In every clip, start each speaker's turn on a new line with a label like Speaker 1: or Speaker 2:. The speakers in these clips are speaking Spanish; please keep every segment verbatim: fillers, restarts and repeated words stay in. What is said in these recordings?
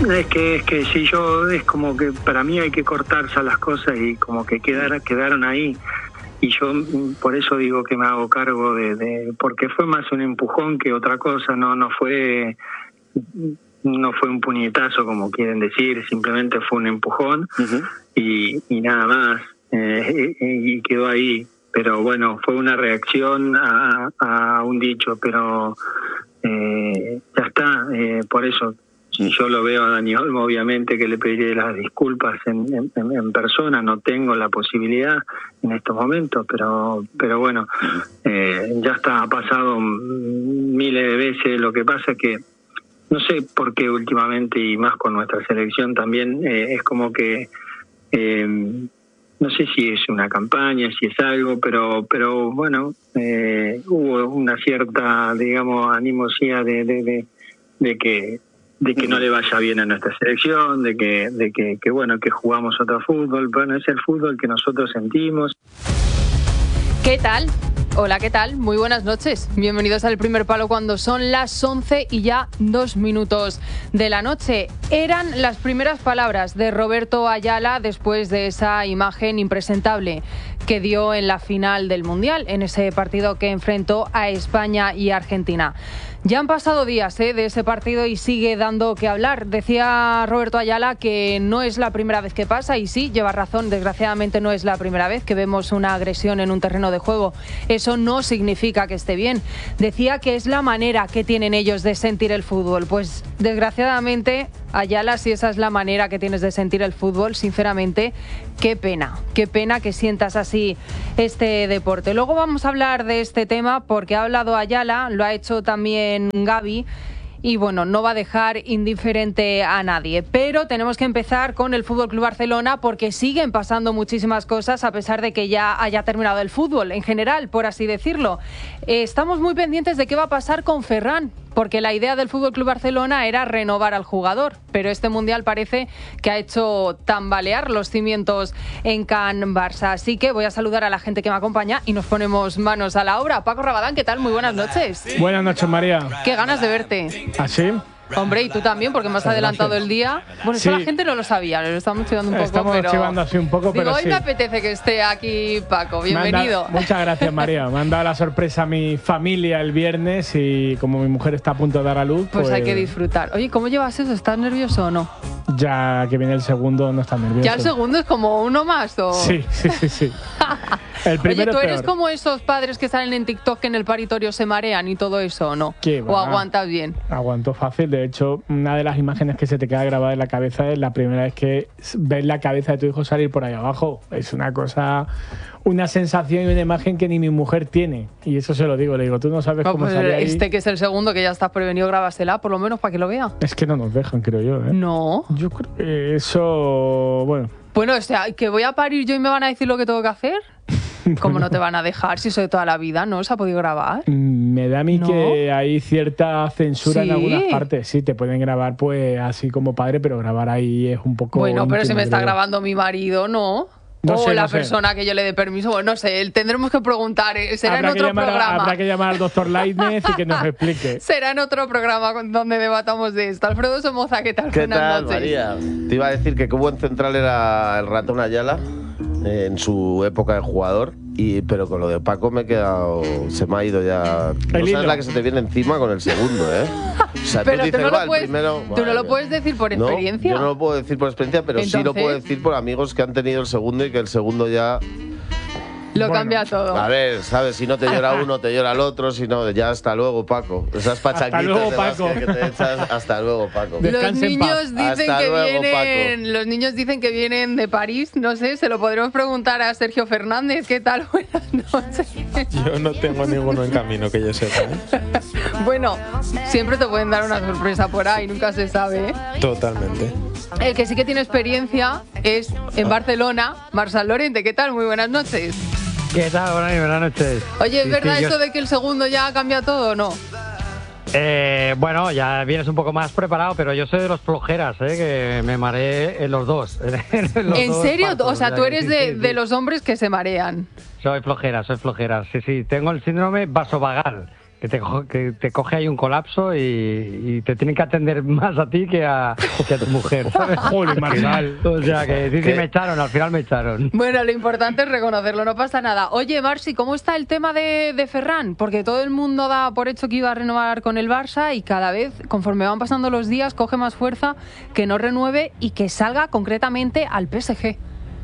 Speaker 1: Es que es que si yo es como que para mí hay que cortarse las cosas y como que quedar, quedaron ahí. Y yo por eso digo que me hago cargo de, de porque fue más un empujón que otra cosa, no no fue no fue un puñetazo como quieren decir, simplemente fue un empujón. Uh-huh. y, y nada más, eh, y quedó ahí. Pero bueno, fue una reacción a, a un dicho, pero eh, ya está, eh, por eso. Yo lo veo a Dani Olmo, obviamente que le pediré las disculpas en, en, en persona, no tengo la posibilidad en estos momentos, pero pero bueno, eh, ya está, ha pasado miles de veces. Lo que pasa es que no sé por qué últimamente, y más con nuestra selección también, eh, es como que eh, no sé si es una campaña, si es algo, pero pero bueno, eh, hubo una cierta, digamos, animosidad de, de, de, de que de que no le vaya bien a nuestra selección, de que de que, que bueno, que jugamos otro fútbol, pero no es el fútbol que nosotros sentimos.
Speaker 2: ¿Qué tal? Hola, ¿qué tal? Muy buenas noches. Bienvenidos al Primer Palo cuando son las once y ya dos minutos de la noche. Eran las primeras palabras de Roberto Ayala después de esa imagen impresentable que dio en la final del Mundial, en ese partido que enfrentó a España y Argentina. Ya han pasado días ¿eh? de ese partido y sigue dando que hablar. Decía Roberto Ayala que no es la primera vez que pasa, y sí, lleva razón, desgraciadamente no es la primera vez que vemos una agresión en un terreno de juego. Eso no significa que esté bien. Decía que es la manera que tienen ellos de sentir el fútbol. Pues desgraciadamente, Ayala, si esa es la manera que tienes de sentir el fútbol, sinceramente, qué pena, qué pena que sientas así este deporte. Luego vamos a hablar de este tema porque ha hablado Ayala, lo ha hecho también Gaby, y bueno, no va a dejar indiferente a nadie. Pero tenemos que empezar con el F C Barcelona porque siguen pasando muchísimas cosas a pesar de que ya haya terminado el fútbol en general, por así decirlo. Eh, estamos muy pendientes de qué va a pasar con Ferran, porque la idea del F C Barcelona era renovar al jugador, pero este Mundial parece que ha hecho tambalear los cimientos en Can Barça. Así que voy a saludar a la gente que me acompaña y nos ponemos manos a la obra. Paco Rabadán, ¿qué tal? Muy buenas noches.
Speaker 3: Buenas noches, María.
Speaker 2: Qué ganas de verte.
Speaker 3: ¿Ah, sí?
Speaker 2: Hombre, y tú también, porque me has adelantado el día. Bueno, eso sí. La gente no lo sabía, lo estamos chivando un poco,
Speaker 3: estamos
Speaker 2: pero...
Speaker 3: chivando así un poco,
Speaker 2: Digo,
Speaker 3: pero
Speaker 2: hoy
Speaker 3: sí.
Speaker 2: me apetece que esté aquí Paco, bienvenido.
Speaker 3: Dado, muchas gracias, María. Me han dado la sorpresa a mi familia el viernes y como mi mujer está a punto de dar a luz,
Speaker 2: pues... Pues hay que
Speaker 3: pues
Speaker 2: disfrutar. Oye, ¿cómo llevas eso? ¿Estás nervioso o no?
Speaker 3: Ya que viene el segundo, no estás nervioso.
Speaker 2: ¿Ya el segundo es como uno más o...?
Speaker 3: Sí, sí, sí, sí. El primero
Speaker 2: Oye, ¿tú eres
Speaker 3: peor.
Speaker 2: como esos padres que salen en TikTok que en el paritorio se marean y todo eso o no?
Speaker 3: ¿Qué va?
Speaker 2: ¿O aguantas bien?
Speaker 3: Aguanto fácil. De hecho, una de las imágenes que se te queda grabada en la cabeza es la primera vez que ves la cabeza de tu hijo salir por ahí abajo. Es una cosa, una sensación y una imagen que ni mi mujer tiene. Y eso se lo digo, le digo, tú no sabes
Speaker 2: no,
Speaker 3: cómo
Speaker 2: pues
Speaker 3: salir ahí.
Speaker 2: Este que es el segundo, que ya estás prevenido, grábasela, por lo menos para que lo vea.
Speaker 3: Es que no nos dejan, creo yo, ¿eh?
Speaker 2: No.
Speaker 3: Yo creo que eso, bueno...
Speaker 2: Bueno, o sea, que voy a parir yo y me van a decir lo que tengo que hacer. ¿Cómo bueno. no te van a dejar si eso de toda la vida no se ha podido grabar?
Speaker 3: Me da a mí ¿No? que hay cierta censura
Speaker 2: ¿Sí?
Speaker 3: en algunas partes. Sí, te pueden grabar pues así como padre, pero grabar ahí es un poco...
Speaker 2: Bueno, pero
Speaker 3: íntimo,
Speaker 2: si me está
Speaker 3: creo.
Speaker 2: grabando mi marido, ¿no?
Speaker 3: No
Speaker 2: o
Speaker 3: sé,
Speaker 2: la
Speaker 3: no sé.
Speaker 2: persona que yo le dé permiso. Bueno, no sé, tendremos que preguntar. Será
Speaker 3: habrá
Speaker 2: en otro
Speaker 3: llamar,
Speaker 2: programa.
Speaker 3: Habrá que llamar al doctor Leibniz y que nos explique.
Speaker 2: Será en otro programa donde debatamos de esto. Alfredo Somoza, ¿qué tal?
Speaker 4: ¿Qué
Speaker 2: Buenas
Speaker 4: tal,
Speaker 2: noches.
Speaker 4: María? Te iba a decir que qué buen central era el ratón Ayala eh, en su época de jugador. Y, pero con lo de Paco me he quedado... Se me ha ido ya... No
Speaker 3: El
Speaker 4: sabes
Speaker 3: hilo.
Speaker 4: la que se te viene encima con el segundo, ¿eh? O sea,
Speaker 2: pero
Speaker 4: tú dices,
Speaker 2: tú no,
Speaker 4: va,
Speaker 2: lo
Speaker 4: el
Speaker 2: puedes,
Speaker 4: primero...
Speaker 2: tú no lo
Speaker 4: Vale.
Speaker 2: puedes decir por
Speaker 4: No,
Speaker 2: experiencia.
Speaker 4: yo no lo puedo decir por experiencia, pero
Speaker 2: Entonces,
Speaker 4: sí lo puedo decir por amigos que han tenido el segundo y que el segundo ya...
Speaker 2: Lo
Speaker 3: Bueno,
Speaker 2: cambia todo.
Speaker 4: A ver, ¿sabes? Si no te llora uno, te llora el otro. Si no, ya hasta luego, Paco. Esas pachaquitas
Speaker 3: luego,
Speaker 4: de
Speaker 3: Paco.
Speaker 4: básquet que te echas, hasta luego, Paco.
Speaker 2: Los
Speaker 3: Descanse en paz.
Speaker 2: niños dicen
Speaker 4: Hasta
Speaker 2: que
Speaker 4: luego,
Speaker 2: vienen,
Speaker 4: Paco.
Speaker 2: los niños dicen que vienen de París, no sé, se lo podremos preguntar a Sergio Fernández. ¿Qué tal? Buenas noches.
Speaker 5: Yo no tengo ninguno en camino que yo sepa, ¿eh?
Speaker 2: Bueno, siempre te pueden dar una sorpresa por ahí, nunca se sabe, ¿eh?
Speaker 5: Totalmente.
Speaker 2: El que sí que tiene experiencia es en Barcelona, Marçal Llorente. ¿Qué tal? Muy buenas noches.
Speaker 6: ¿Qué tal? Buenas, buenas noches.
Speaker 2: Oye, ¿es
Speaker 6: Sí,
Speaker 2: verdad
Speaker 6: sí, yo-
Speaker 2: eso de que el segundo ya cambia todo o no?
Speaker 6: Eh, bueno, ya vienes un poco más preparado, pero yo soy de los flojeras, ¿eh? Que me mareé en los dos. En, los
Speaker 2: ¿En
Speaker 6: dos
Speaker 2: serio?
Speaker 6: partos,
Speaker 2: O sea, tú
Speaker 6: que
Speaker 2: eres
Speaker 6: sí,
Speaker 2: de,
Speaker 6: sí, sí.
Speaker 2: de los hombres que se marean.
Speaker 6: Soy flojera, soy flojera. Sí, sí, tengo el síndrome vasovagal, que te, que te coge ahí un colapso y, y te tienen que atender más a ti que a, que a tu mujer, ¿sabes?
Speaker 3: Joder, Marsal.
Speaker 6: O sea, que sí, sí, me echaron, al final me echaron.
Speaker 2: Bueno, lo importante es reconocerlo, no pasa nada. Oye, Marci, ¿cómo está el tema de, de Ferran? Porque todo el mundo da por hecho que iba a renovar con el Barça y cada vez, conforme van pasando los días, coge más fuerza que no renueve y que salga concretamente al P S G.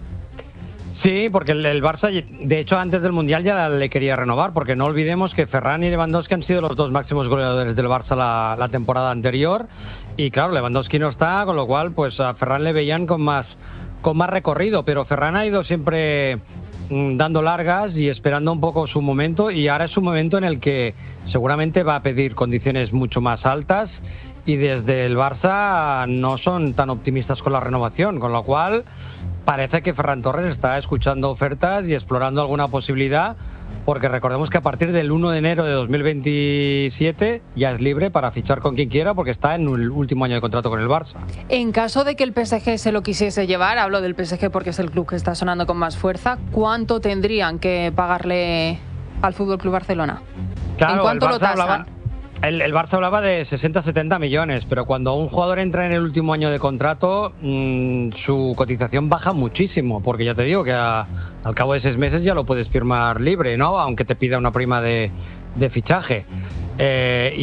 Speaker 6: Sí, porque el, el Barça, de hecho, antes del Mundial ya le quería renovar, porque no olvidemos que Ferran y Lewandowski han sido los dos máximos goleadores del Barça la, la temporada anterior, y claro, Lewandowski no está, con lo cual pues a Ferran le veían con más, con más recorrido, pero Ferran ha ido siempre mmm, dando largas y esperando un poco su momento, y ahora es un momento en el que seguramente va a pedir condiciones mucho más altas, y desde el Barça no son tan optimistas con la renovación, con lo cual parece que Ferran Torres está escuchando ofertas y explorando alguna posibilidad, porque recordemos que a partir del uno de enero de dos mil veintisiete ya es libre para fichar con quien quiera, porque está en el último año de contrato con el Barça.
Speaker 2: En caso de que el P S G se lo quisiese llevar, hablo del P S G porque es el club que está sonando con más fuerza, ¿cuánto tendrían que pagarle al F C Barcelona?
Speaker 6: Claro,
Speaker 2: ¿En cuánto
Speaker 6: el
Speaker 2: lo
Speaker 6: Barça
Speaker 2: tasan?
Speaker 6: hablaba, el, el Barça hablaba de sesenta a setenta millones, pero cuando un jugador entra en el último año de contrato, mmm, su cotización baja muchísimo, porque ya te digo que a, al cabo de seis meses ya lo puedes firmar libre, ¿no? Aunque te pida una prima de, de fichaje. Eh,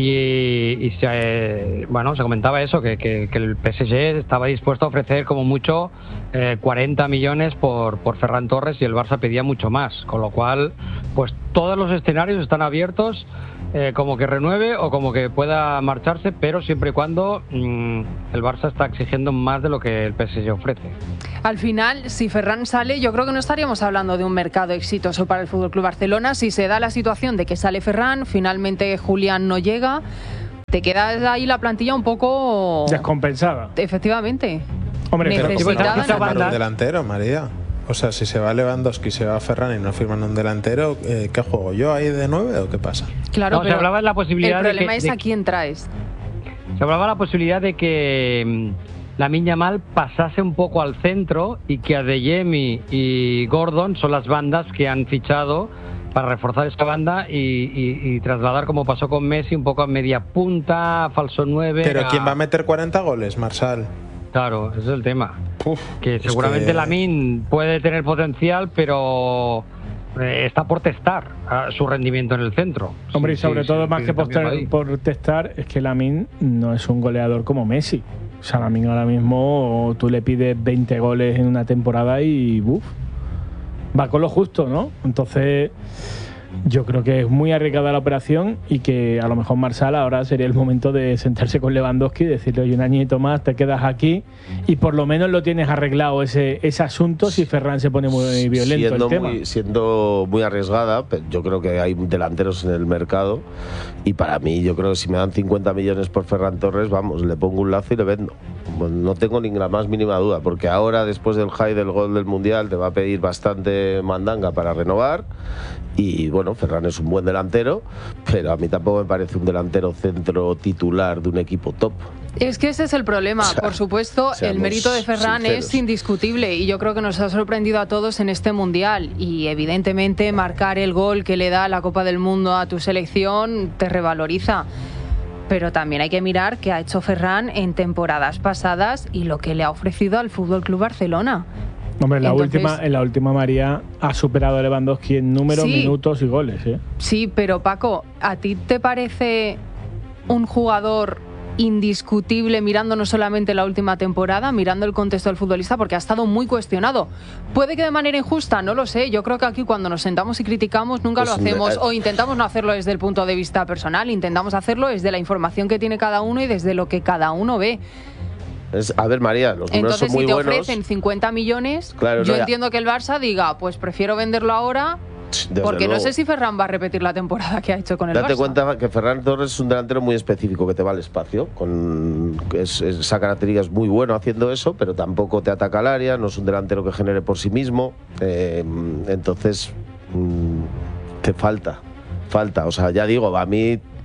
Speaker 6: y y se, eh, bueno, se comentaba eso, que, que, que el P S G estaba dispuesto a ofrecer como mucho eh, cuarenta millones por, por Ferran Torres, y el Barça pedía mucho más, con lo cual pues todos los escenarios están abiertos, eh, como que renueve o como que pueda marcharse, pero siempre y cuando mmm, el Barça está exigiendo más de lo que el P S G ofrece.
Speaker 2: Al final, si Ferran sale, yo creo que no estaríamos hablando de un mercado exitoso para el F C Barcelona. Si se da la situación de que sale Ferran, finalmente Julián no llega, te queda ahí la plantilla un poco
Speaker 3: descompensada.
Speaker 2: Efectivamente.
Speaker 3: Hombre,
Speaker 2: necesitada.
Speaker 5: Pero firmar un delantero, María. O sea, si se va Lewandowski, se va Ferran y no firman un delantero, eh, ¿qué juego? ¿Yo ahí de nueve o qué pasa?
Speaker 2: Claro,
Speaker 6: no,
Speaker 2: pero
Speaker 6: se hablaba de la posibilidad
Speaker 2: el problema
Speaker 6: de que,
Speaker 2: es
Speaker 6: de,
Speaker 2: a quién traes.
Speaker 6: Se hablaba de la posibilidad de que Lamine Yamal pasase un poco al centro y que Adeyemi y Gordon son las bandas que han fichado para reforzar esa banda y, y, y trasladar, como pasó con Messi, un poco a media punta, falso nueve.
Speaker 5: Pero
Speaker 6: a...
Speaker 5: ¿quién va a meter cuarenta goles, Marsal?
Speaker 6: Claro, ese es el tema.
Speaker 5: Uf,
Speaker 6: que seguramente que... Lamine puede tener potencial, pero eh, está por testar uh, su rendimiento en el centro.
Speaker 3: Hombre,
Speaker 6: sí,
Speaker 3: y sobre
Speaker 6: sí,
Speaker 3: todo
Speaker 6: sí,
Speaker 3: más
Speaker 6: sí,
Speaker 3: que por, por testar, es que Lamine no es un goleador como Messi. O sea, Lamine ahora mismo tú le pides veinte goles en una temporada y uf, va con lo justo, ¿no? Entonces yo creo que es muy arriesgada la operación y que a lo mejor Marsal ahora sería el momento de sentarse con Lewandowski y decirle, oye, un añito más, te quedas aquí y por lo menos lo tienes arreglado ese, ese asunto si Ferran se pone muy violento
Speaker 4: siendo
Speaker 3: el tema.
Speaker 4: Muy, siendo muy arriesgada, yo creo que hay delanteros en el mercado y para mí yo creo que si me dan cincuenta millones por Ferran Torres, vamos, le pongo un lazo y le vendo. No tengo ni la más mínima duda, porque ahora después del high del gol del Mundial te va a pedir bastante mandanga para renovar. Y bueno, Ferran es un buen delantero, pero a mí tampoco me parece un delantero centro titular de un equipo top.
Speaker 2: Es que ese es el problema. O sea, por supuesto, el mérito de Ferran sinceros. es indiscutible y yo creo que nos ha sorprendido a todos en este Mundial. Y evidentemente marcar el gol que le da la Copa del Mundo a tu selección te revaloriza. Pero también hay que mirar qué ha hecho Ferran en temporadas pasadas y lo que le ha ofrecido al F C Barcelona.
Speaker 3: Hombre, en la,
Speaker 2: Entonces,
Speaker 3: última, en la última María ha superado a Lewandowski en números, sí, minutos y goles. ¿eh?
Speaker 2: Sí, pero Paco, ¿a ti te parece un jugador indiscutible mirando no solamente la última temporada, mirando el contexto del futbolista, porque ha estado muy cuestionado? Puede que de manera injusta, no lo sé. Yo creo que aquí cuando nos sentamos y criticamos nunca pues lo hacemos me... o intentamos no hacerlo desde el punto de vista personal, intentamos hacerlo desde la información que tiene cada uno y desde lo que cada uno ve.
Speaker 4: Es, a ver, María, los números
Speaker 2: Entonces,
Speaker 4: son muy
Speaker 2: si te
Speaker 4: buenos.
Speaker 2: ofrecen cincuenta millones,
Speaker 4: claro,
Speaker 2: yo
Speaker 4: no,
Speaker 2: entiendo que el Barça diga, pues prefiero venderlo ahora, desde porque luego. No sé si Ferran va a repetir la temporada que ha hecho con el
Speaker 4: Date
Speaker 2: Barça.
Speaker 4: Date cuenta que Ferran Torres es un delantero muy específico, que te va al espacio, con es, esa característica es muy bueno haciendo eso, pero tampoco te ataca al área, no es un delantero que genere por sí mismo, eh, entonces mmm, te falta. Falta, o sea, ya digo, a mí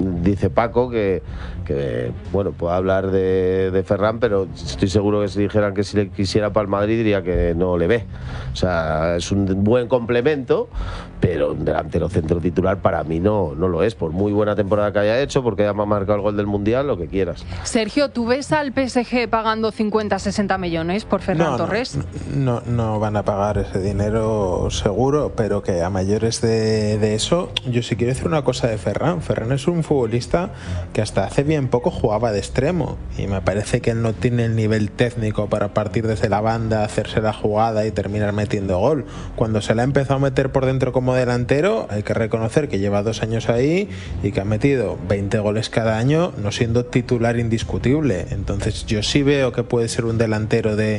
Speaker 4: dice Paco que, que bueno, puede hablar de, de Ferran, pero estoy seguro que si dijeran que si le quisiera para el Madrid diría que no le ve. O sea, es un buen complemento, pero un delantero centro titular para mí no, no lo es, por muy buena temporada que haya hecho, porque haya marcado el gol del Mundial, lo que quieras.
Speaker 2: Sergio, ¿tú ves al P S G pagando cincuenta, sesenta millones por Ferran
Speaker 5: no,
Speaker 2: Torres?
Speaker 5: No, no, no van a pagar ese dinero seguro, pero que a mayores de, de eso, yo sí quiero decir una cosa de Ferran. Ferran es un futbolista que hasta hace bien poco jugaba de extremo y me parece que él no tiene el nivel técnico para partir desde la banda, hacerse la jugada y terminar metiendo gol. Cuando se la ha empezado a meter por dentro como delantero, hay que reconocer que lleva dos años ahí y que ha metido veinte goles cada año, no siendo titular indiscutible. Entonces yo sí veo que puede ser un delantero de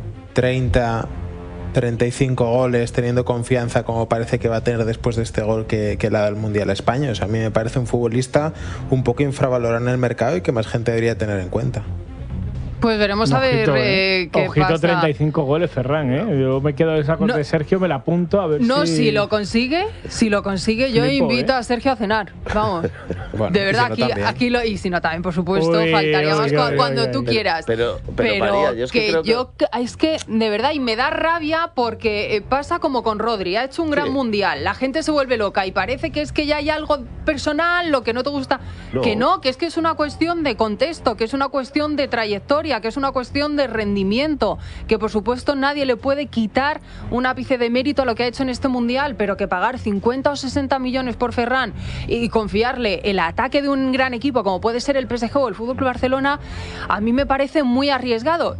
Speaker 5: treinta, treinta y cinco goles, teniendo confianza como parece que va a tener después de este gol que, que le ha dado el Mundial a España. O sea, a mí me parece un futbolista un poco infravalorado en el mercado y que más gente debería tener en cuenta.
Speaker 2: Pues veremos a ver
Speaker 3: eh.
Speaker 2: eh, qué
Speaker 3: Ojito,
Speaker 2: pasa.
Speaker 3: treinta y cinco goles, Ferran, ¿eh? Yo me quedo de esa cosa
Speaker 2: No.
Speaker 3: de Sergio, me la apunto a ver
Speaker 2: No,
Speaker 3: si...
Speaker 2: si lo consigue, si lo consigue, yo
Speaker 3: Flipo,
Speaker 2: invito
Speaker 3: ¿eh?
Speaker 2: a Sergio a cenar. Vamos.
Speaker 5: Bueno,
Speaker 2: de verdad,
Speaker 5: y si no,
Speaker 2: aquí,
Speaker 5: también.
Speaker 2: aquí lo. Y si no, también, por supuesto,
Speaker 3: Uy,
Speaker 2: faltaría
Speaker 3: uy,
Speaker 2: más
Speaker 3: uy,
Speaker 2: cu-
Speaker 3: uy,
Speaker 2: cuando
Speaker 3: uy,
Speaker 2: tú
Speaker 3: uy.
Speaker 2: quieras.
Speaker 4: Pero, pero, María, yo es que, creo que...
Speaker 2: yo es que de verdad, y me da rabia porque eh, pasa como con Rodri, ha hecho un gran
Speaker 4: Sí.
Speaker 2: mundial, la gente se vuelve loca y parece que es que ya hay algo personal, lo que no te gusta.
Speaker 4: No.
Speaker 2: Que no, que es que es una cuestión de contexto, que es una cuestión de trayectoria, que es una cuestión de rendimiento, que por supuesto nadie le puede quitar un ápice de mérito a lo que ha hecho en este mundial, pero que pagar cincuenta o sesenta millones por Ferran y confiarle el ataque de un gran equipo como puede ser el P S G o el F C Barcelona, a mí me parece muy arriesgado.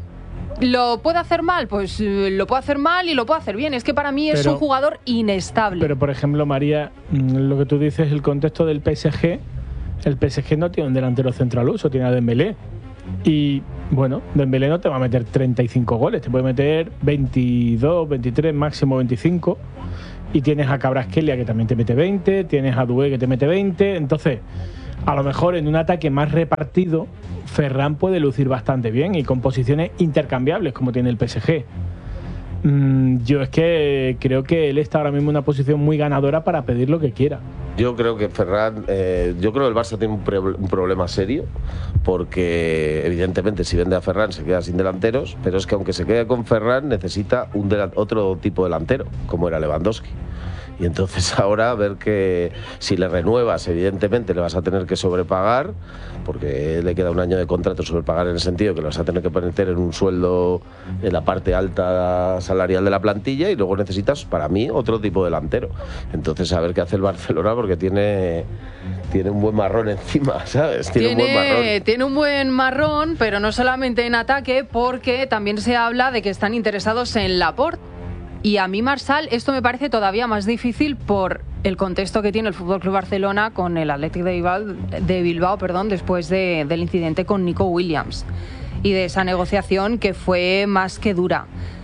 Speaker 2: ¿Lo puede hacer mal? Pues eh, lo puede hacer mal y lo puede hacer bien. Es que para mí es
Speaker 3: Pero-
Speaker 2: un jugador inestable.
Speaker 3: Pero, por ejemplo, María, mm, lo que tú dices, el contexto del P S G, el P S G no tiene un delantero central uso, tiene a Dembélé. Y, bueno, Dembélé no te va a meter treinta y cinco goles, te puede meter veintidós, veintitrés, máximo veinticinco. Y tienes a Kvaratskhelia que también te mete veinte, tienes a Doué que te mete veinte. Entonces, a lo mejor en un ataque más repartido, Ferran puede lucir bastante bien y con posiciones intercambiables como tiene el P S G. Mm, yo es que creo que él está ahora mismo en una posición muy ganadora para pedir lo que quiera.
Speaker 4: Yo creo que Ferran, eh, yo creo que el Barça tiene un, pre- un problema serio, porque evidentemente si vende a Ferran se queda sin delanteros, pero es que aunque se quede con Ferran necesita un delan- otro tipo de delantero, como era Lewandowski. Y entonces ahora a ver que si le renuevas, evidentemente le vas a tener que sobrepagar, porque le queda un año de contrato, sobrepagar en el sentido que le vas a tener que meter en un sueldo en la parte alta salarial de la plantilla, y luego necesitas, para mí, otro tipo de delantero. Entonces a ver qué hace el Barcelona, porque tiene, tiene un buen marrón encima, ¿sabes? Tiene,
Speaker 2: Tiene,
Speaker 4: un buen marrón.
Speaker 2: tiene un buen marrón, pero no solamente en ataque, porque también se habla de que están interesados en Laporte. Y a mí, Marsal, esto me parece todavía más difícil por el contexto que tiene el F C Barcelona con el Athletic de Bilbao, de Bilbao perdón, después de, del incidente con Nico Williams y de esa negociación que fue más que dura.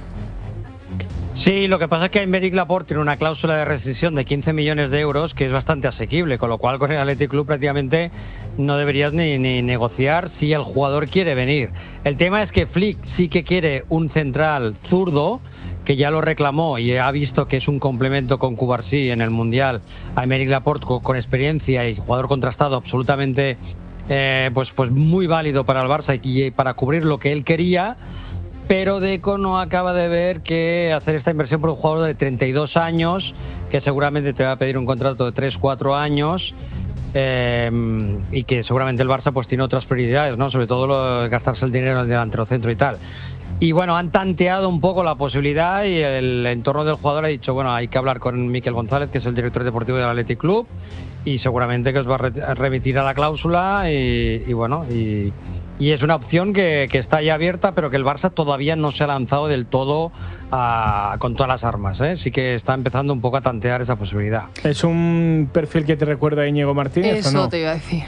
Speaker 6: Sí, lo que pasa es que Aymeric Laporte tiene una cláusula de rescisión de quince millones de euros que es bastante asequible, con lo cual con el Athletic Club prácticamente no deberías ni, ni negociar si el jugador quiere venir. El tema es que Flick sí que quiere un central zurdo, que ya lo reclamó y ha visto que es un complemento con Cubarsí en el Mundial. Aymeric Laporte con, con experiencia y jugador contrastado absolutamente eh, pues, pues muy válido para el Barça y para cubrir lo que él quería. Pero Deco no acaba de ver que hacer esta inversión por un jugador de treinta y dos años, que seguramente te va a pedir un contrato de tres cuatro años, eh, y que seguramente el Barça pues tiene otras prioridades, ¿no? Sobre todo lo de gastarse el dinero en el delantero centro y tal. Y bueno, han tanteado un poco la posibilidad y el entorno del jugador ha dicho, bueno, hay que hablar con Miquel González, que es el director deportivo del Athletic Club, y seguramente que os va a re- remitir a la cláusula y, y bueno, y... Y es una opción que, que está ya abierta, pero que el Barça todavía no se ha lanzado del todo a, con todas las armas, ¿eh? Sí que está empezando un poco a tantear esa posibilidad.
Speaker 3: ¿Es un perfil que te recuerda a Íñigo Martínez
Speaker 2: Eso
Speaker 3: o no?
Speaker 2: te iba a decir.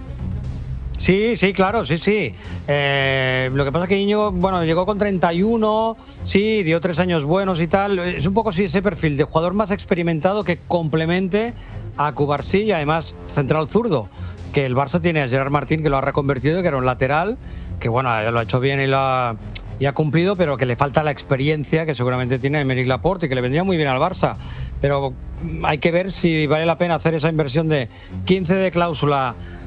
Speaker 6: Sí, sí, claro, sí, sí. Eh, lo que pasa es que Íñigo, bueno, llegó con treinta y uno, sí, dio tres años buenos y tal. Es un poco sí ese perfil de jugador más experimentado que complemente a Cubarsí y además central zurdo. Que el Barça tiene a Gerard Martín, que lo ha reconvertido, que era un lateral, que bueno, lo ha hecho bien y lo ha, y ha cumplido, pero que le falta la experiencia que seguramente tiene Aymeric Laporte y que le vendría muy bien al Barça. Pero hay que ver si vale la pena hacer esa inversión de quince de cláusula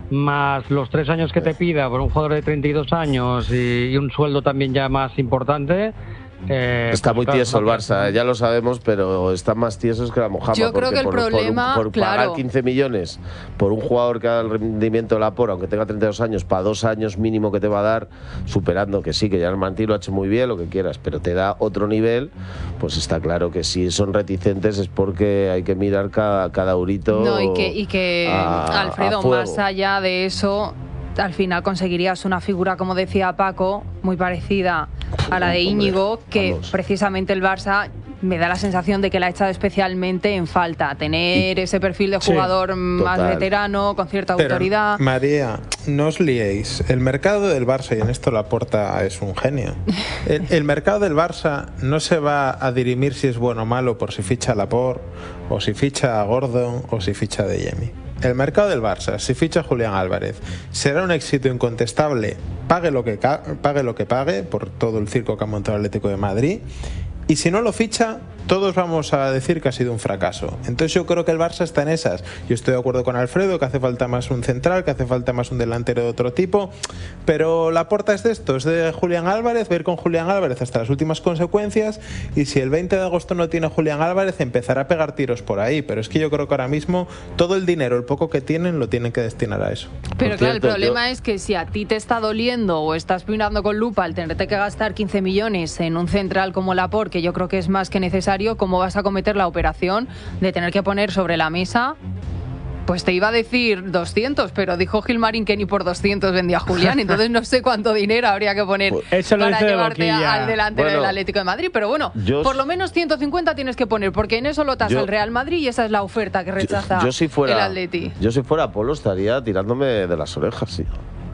Speaker 6: más los tres años que te pida por un jugador de treinta y dos años y, y un sueldo también ya más importante. Eh,
Speaker 4: está
Speaker 6: pues
Speaker 4: muy
Speaker 6: claro,
Speaker 4: tieso el
Speaker 6: no,
Speaker 4: Barça, ya lo sabemos, pero están más tiesos que la mojama.
Speaker 2: Yo creo que el
Speaker 4: por,
Speaker 2: problema,
Speaker 4: por, un, por
Speaker 2: claro,
Speaker 4: pagar quince millones por un jugador que da el rendimiento de la Por, aunque tenga treinta y dos años, para dos años mínimo que te va a dar, superando que sí, que ya el Martí lo ha hecho muy bien, lo que quieras, pero te da otro nivel, pues está claro que si son reticentes es porque hay que mirar cada, cada eurito.
Speaker 2: No, y que, y que
Speaker 4: a,
Speaker 2: Alfredo,
Speaker 4: a fuego.
Speaker 2: más allá de eso, al final conseguirías una figura, como decía Paco, muy parecida a la de Íñigo,
Speaker 4: Hombre,
Speaker 2: que
Speaker 4: vamos.
Speaker 2: precisamente el Barça me da la sensación de que la ha echado especialmente en falta, tener
Speaker 4: Y,
Speaker 2: ese perfil de
Speaker 3: sí,
Speaker 2: jugador más
Speaker 4: total.
Speaker 2: veterano, con cierta
Speaker 5: Pero,
Speaker 2: autoridad.
Speaker 5: María, no os liéis. El mercado del Barça, y en esto Laporta es un genio, el, el mercado del Barça no se va a dirimir si es bueno o malo por si ficha a Laporte, o si ficha a Gordon, o si ficha a De Jemi. El mercado del Barça, si ficha a Julián Álvarez, será un éxito incontestable, pague lo que, ca- pague lo que pague, por todo el circo que ha montado el Atlético de Madrid. Y si no lo ficha, todos vamos a decir que ha sido un fracaso. Entonces yo creo que el Barça está en esas. Yo estoy de acuerdo con Alfredo, que hace falta más un central, que hace falta más un delantero de otro tipo, pero Laporta es de esto, es de Julián Álvarez, va a ir con Julián Álvarez hasta las últimas consecuencias, y si el veinte de agosto no tiene Julián Álvarez, empezará a pegar tiros por ahí. Pero es que yo creo que ahora mismo todo el dinero, el poco que tienen, lo tienen que destinar a eso.
Speaker 2: Pero
Speaker 4: Por
Speaker 2: claro, el
Speaker 4: cierto,
Speaker 2: problema
Speaker 4: yo-
Speaker 2: es que si a ti te está doliendo o estás mirando con lupa el tenerte que gastar quince millones en un central como Laporte, que yo creo que es más que necesario, ¿cómo vas a cometer la operación de tener que poner sobre la mesa? Pues te iba a decir doscientos, pero dijo Gilmarín que ni por doscientos vendía a Julián, entonces no sé cuánto dinero habría que poner
Speaker 3: Eso lo
Speaker 2: para
Speaker 3: dice de
Speaker 2: llevarte a-
Speaker 3: boquilla.
Speaker 2: al delantero
Speaker 4: Bueno,
Speaker 2: del Atlético de Madrid. Pero bueno,
Speaker 4: yo-
Speaker 2: por lo menos ciento cincuenta tienes que poner, porque en eso lo tasa
Speaker 4: Yo-
Speaker 2: el Real Madrid y esa es la oferta que rechaza
Speaker 4: yo, yo si fuera,
Speaker 2: el Atleti.
Speaker 4: Yo si fuera Polo estaría tirándome de las orejas, sí.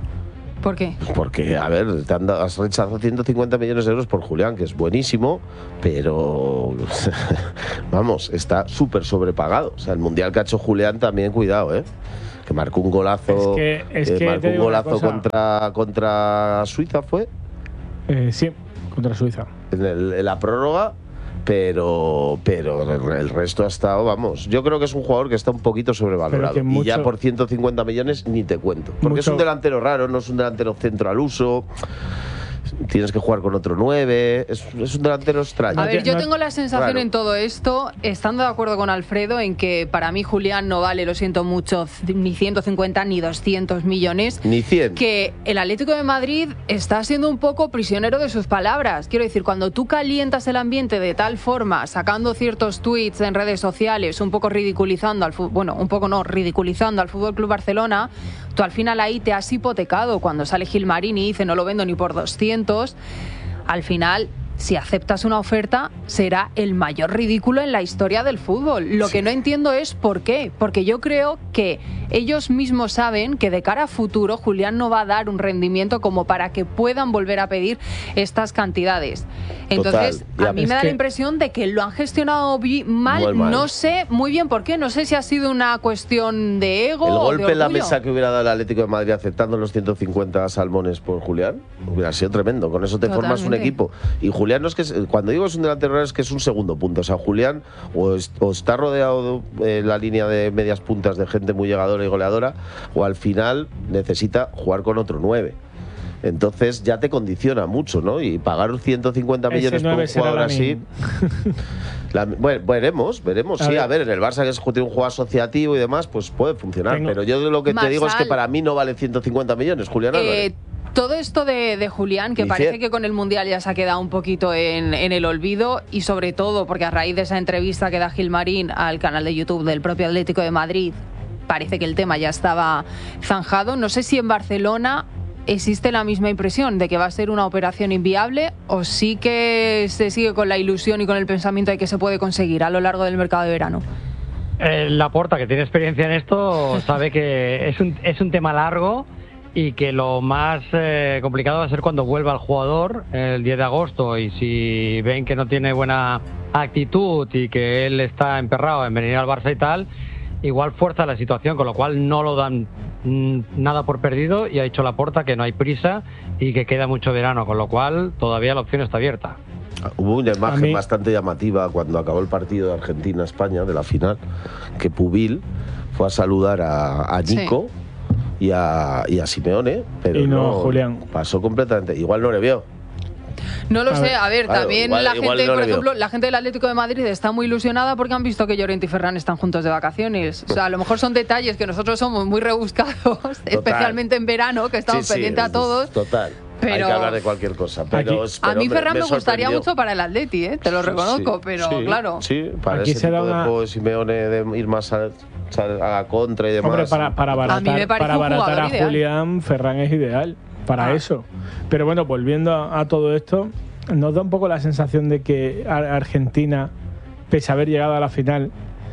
Speaker 2: ¿Por qué?
Speaker 4: Porque, a ver, te han dado- has rechazado ciento cincuenta millones de euros por Julián, que es buenísimo, pero vamos, está súper sobrepagado. O sea, el mundial que ha hecho Julián también, cuidado, ¿eh? Que marcó un golazo,
Speaker 3: Es que- es
Speaker 4: eh,
Speaker 3: que
Speaker 4: marcó
Speaker 3: te
Speaker 4: un
Speaker 3: digo una
Speaker 4: golazo
Speaker 3: cosa.
Speaker 4: contra, contra Suiza, ¿fue?
Speaker 3: Eh, sí, contra Suiza.
Speaker 4: En, el- en la prórroga. Pero, pero el resto ha estado, vamos, yo creo que es un jugador que está un poquito sobrevalorado.
Speaker 3: Pero que
Speaker 4: Y ya
Speaker 3: mucho-
Speaker 4: por ciento cincuenta millones ni te cuento. Porque es
Speaker 3: Mucho-
Speaker 4: un delantero raro, no es un delantero centro al uso. Tienes que jugar con otro nueve. Es, es un delantero extraño.
Speaker 2: A ver, yo
Speaker 3: no-
Speaker 2: tengo la sensación
Speaker 4: Claro.
Speaker 2: en todo esto, estando de acuerdo con Alfredo, en que para mí Julián no vale, lo siento mucho, ni ciento cincuenta ni doscientos millones.
Speaker 4: Ni cien.
Speaker 2: Que el Atlético de Madrid está siendo un poco prisionero de sus palabras. Quiero decir, cuando tú calientas el ambiente de tal forma, sacando ciertos tweets en redes sociales, un poco ridiculizando al fútbol, bueno, un poco no, ridiculizando al Fútbol Club Barcelona, tú al final ahí te has hipotecado. Cuando sale Gilmarín y dice no lo vendo ni por doscientos, al final, si aceptas una oferta, será el mayor ridículo en la historia del fútbol. Lo que no entiendo es por qué. Porque yo creo que ellos mismos saben que de cara a futuro Julián no va a dar un rendimiento como para que puedan volver a pedir estas cantidades. Entonces,
Speaker 4: Total.
Speaker 2: a mí
Speaker 3: Es
Speaker 2: me da
Speaker 3: que-
Speaker 2: la impresión de que lo han gestionado bi- mal.
Speaker 4: Muy mal.
Speaker 2: No sé muy bien por qué. No sé si ha sido una cuestión de ego
Speaker 4: El
Speaker 2: o de
Speaker 4: golpe en la
Speaker 2: orgullo.
Speaker 4: mesa que hubiera dado el Atlético de Madrid aceptando los ciento cincuenta salmones por Julián hubiera sido tremendo. Con eso te formas un
Speaker 2: Totalmente.
Speaker 4: equipo. Y Julián no es que es- cuando digo es un delantero raro es que es un segundo punto. O sea, Julián o, es- o está rodeado de, en la línea de medias puntas de gente muy llegadora y goleadora, o al final necesita jugar con otro nueve. Entonces ya te condiciona mucho, ¿no? Y pagar ciento cincuenta
Speaker 3: Ese
Speaker 4: millones por un
Speaker 3: nueve será
Speaker 4: jugador así.
Speaker 3: Lamin.
Speaker 4: La- bueno, veremos, veremos.
Speaker 3: A
Speaker 4: sí,
Speaker 3: ver.
Speaker 4: a ver, en el Barça que es tiene un juego asociativo y demás, pues puede funcionar.
Speaker 3: Tengo-
Speaker 4: Pero yo lo que te digo es que
Speaker 2: Marsal.
Speaker 4: para mí no vale ciento cincuenta millones, Julián Álvarez.
Speaker 2: Eh, todo esto de, de Julián, que
Speaker 4: Ni
Speaker 2: parece
Speaker 4: cien.
Speaker 2: que con el Mundial ya se ha quedado un poquito en, en el olvido, y sobre todo porque a raíz de esa entrevista que da Gilmarín al canal de YouTube del propio Atlético de Madrid, parece que el tema ya estaba zanjado. No sé si en Barcelona existe la misma impresión de que va a ser una operación inviable, o sí que se sigue con la ilusión y con el pensamiento de que se puede conseguir a lo largo del mercado de verano.
Speaker 6: Eh, Laporta, que tiene experiencia en esto, sabe que es un, es un tema largo y que lo más eh, complicado va a ser cuando vuelva el jugador el diez de agosto, y si ven que no tiene buena actitud y que él está emperrado en venir al Barça y tal, igual fuerza la situación, con lo cual no lo dan mm, nada por perdido, y ha dicho Laporta que no hay prisa y que queda mucho verano, con lo cual todavía la opción está abierta.
Speaker 4: Hubo una imagen
Speaker 3: mí-
Speaker 4: bastante llamativa cuando acabó el partido de Argentina-España, de la final, que Pubil fue a saludar a, a Nico. y a, y a Simeone, pero
Speaker 3: y no,
Speaker 4: no
Speaker 3: Julián.
Speaker 4: Pasó completamente. Igual no le vio.
Speaker 2: No lo
Speaker 3: A
Speaker 2: sé,
Speaker 3: ver,
Speaker 2: a ver,
Speaker 4: claro,
Speaker 2: también
Speaker 4: igual-
Speaker 2: la
Speaker 4: igual
Speaker 2: gente,
Speaker 4: no
Speaker 2: por
Speaker 4: le vio.
Speaker 2: ejemplo, la gente del Atlético de Madrid está muy ilusionada porque han visto que Llorente y Ferran están juntos de vacaciones. O sea, a lo mejor son detalles que nosotros somos muy rebuscados, especialmente en verano, que estamos
Speaker 4: Sí, sí,
Speaker 2: pendientes a
Speaker 4: es-
Speaker 2: todos.
Speaker 4: Total.
Speaker 2: Pero-
Speaker 4: Hay que hablar de cualquier cosa. Pero,
Speaker 3: Aquí-
Speaker 4: pero,
Speaker 2: A mí
Speaker 4: hombre,
Speaker 2: Ferran me, gustaría
Speaker 4: sorprendió.
Speaker 2: mucho para el Atleti, ¿eh? Te lo
Speaker 4: Sí,
Speaker 2: reconozco,
Speaker 4: sí,
Speaker 2: pero
Speaker 4: sí,
Speaker 2: claro.
Speaker 4: Sí, para
Speaker 3: Aquí
Speaker 4: ese
Speaker 3: se da
Speaker 4: tipo de
Speaker 3: una-
Speaker 4: juego de Simeone de ir más a, a la contra y demás.
Speaker 3: Hombre, para, para
Speaker 2: A mí me
Speaker 3: abaratar,
Speaker 2: parece
Speaker 3: para
Speaker 2: un
Speaker 3: abaratar
Speaker 2: jugador
Speaker 3: a
Speaker 2: ideal.
Speaker 3: Julián, Ferran es ideal para
Speaker 2: Ah.
Speaker 3: eso. Pero bueno, volviendo a, a todo esto, nos da un poco la sensación de que a- Argentina, pese a haber llegado a la final,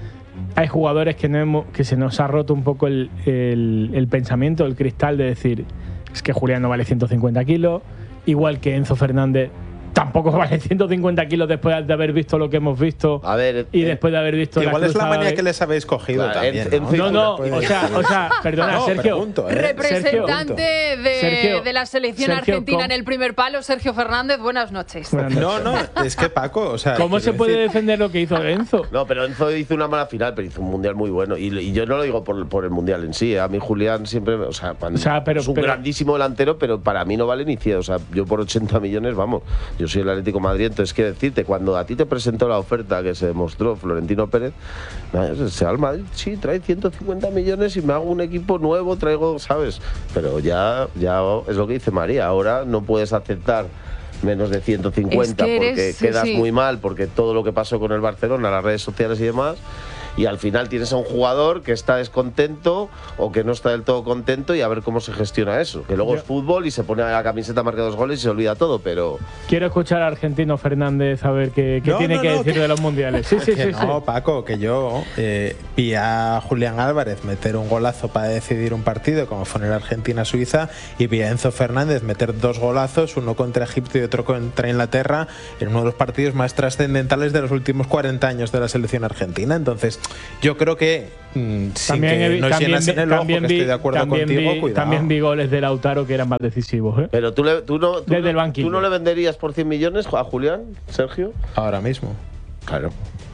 Speaker 3: hay jugadores que, no hemos, que se nos ha roto un poco el, el, el pensamiento, el cristal de decir, es que Julián no vale ciento cincuenta kilos, igual que Enzo Fernández tampoco vale ciento cincuenta kilos después de haber visto lo que hemos visto
Speaker 4: A ver,
Speaker 3: y
Speaker 4: eh,
Speaker 3: después de haber visto
Speaker 5: Igual
Speaker 3: la
Speaker 5: es la
Speaker 3: cruzada
Speaker 5: manía
Speaker 3: de-
Speaker 5: que les habéis cogido
Speaker 4: Claro,
Speaker 5: también.
Speaker 4: en- en-
Speaker 3: No, no,
Speaker 5: Puede-
Speaker 3: o sea, o sea, perdona,
Speaker 5: No,
Speaker 3: Sergio.
Speaker 5: pregunto, ¿eh?
Speaker 2: Representante de,
Speaker 3: Sergio,
Speaker 2: de la selección
Speaker 3: Sergio,
Speaker 2: argentina
Speaker 3: ¿cómo?
Speaker 2: en el primer palo, Sergio Fernández, buenas noches.
Speaker 3: Buenas
Speaker 5: No,
Speaker 3: noches.
Speaker 5: no, es que Paco, o sea.
Speaker 3: ¿Cómo
Speaker 5: quiero
Speaker 3: se puede
Speaker 5: decir-
Speaker 3: defender lo que hizo Enzo?
Speaker 4: No, pero Enzo hizo una mala final, pero hizo un mundial muy bueno. Y, y yo no lo digo por, por el mundial en sí. ¿eh? A mí Julián siempre. O sea, cuando-
Speaker 3: O sea, pero-
Speaker 4: es un
Speaker 3: pero-
Speaker 4: grandísimo delantero, pero para mí no vale ni cien. O sea, yo por ochenta millones, vamos. Yo soy el Atlético de Madrid, entonces quiero decirte, cuando a ti te presentó la oferta que se demostró Florentino Pérez, nada, se va al Madrid, sí, trae ciento cincuenta millones y me hago un equipo nuevo, traigo, ¿sabes? Pero ya, ya es lo que dice María. Ahora no puedes aceptar menos de ciento cincuenta
Speaker 2: Es que eres-
Speaker 4: porque
Speaker 2: sí,
Speaker 4: quedas
Speaker 2: sí.
Speaker 4: muy mal, porque todo lo que pasó con el Barcelona, las redes sociales y demás, y al final tienes a un jugador que está descontento o que no está del todo contento y a ver cómo se gestiona eso. Que luego
Speaker 3: Yo-
Speaker 4: es fútbol y se pone a la camiseta, marca dos goles y se olvida todo, pero...
Speaker 3: Quiero escuchar a Argentino Fernández a ver qué, qué
Speaker 5: No,
Speaker 3: tiene
Speaker 5: no,
Speaker 3: que
Speaker 5: no,
Speaker 3: decir
Speaker 5: que-
Speaker 3: de los mundiales. Sí, sí,
Speaker 5: que
Speaker 3: sí.
Speaker 5: no,
Speaker 3: sí.
Speaker 5: Paco, que yo eh, vi a Julián Álvarez meter un golazo para decidir un partido, como fue en el Argentina-Suiza, y vi a Enzo Fernández meter dos golazos, uno contra Egipto y otro contra Inglaterra, en uno de los partidos más trascendentales de los últimos cuarenta años de la selección argentina. Entonces, yo creo que mm, sin
Speaker 3: También,
Speaker 5: que
Speaker 3: he vi-
Speaker 5: nos
Speaker 3: también
Speaker 5: llenas
Speaker 3: vi-
Speaker 5: en el ojo,
Speaker 3: también
Speaker 5: que
Speaker 3: vi-
Speaker 5: estoy de acuerdo
Speaker 3: también
Speaker 5: contigo,
Speaker 3: vi-
Speaker 5: cuidado.
Speaker 3: también vi goles de Lautaro que eran más decisivos. ¿eh?
Speaker 4: Pero tú, le, tú, no, tú,
Speaker 3: Desde
Speaker 4: no-
Speaker 3: el banquillo.
Speaker 4: ¿tú no le venderías por cien millones a Julián, Sergio?
Speaker 5: Ahora mismo.
Speaker 4: Claro.